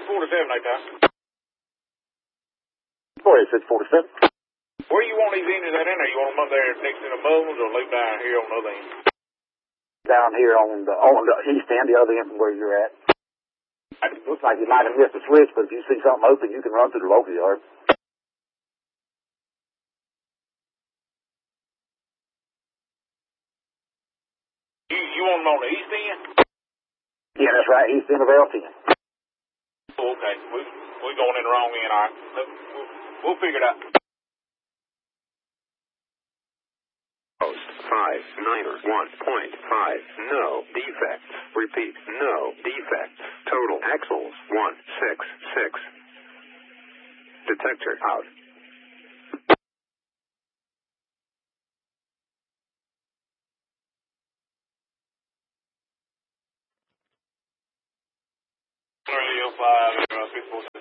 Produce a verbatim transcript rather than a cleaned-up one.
forty-seven, I thought. forty-six forty-seven. Where you want these engines at in there? You want them up there next to the muzzles or leave down here on the other end? Down here on the on the east end, the other end from where you're at. It looks like you might have missed a switch, but if you see something open, you can run through the local yard. You, you want them on the east end? Yeah, that's right, east end of L ten. Oh, okay. We, we're going in the wrong end, all right. Look, we'll, we'll figure it out. five niner one point five, no defects. Repeat, no defects. Total axles, one six six. Detector out. three oh five, six four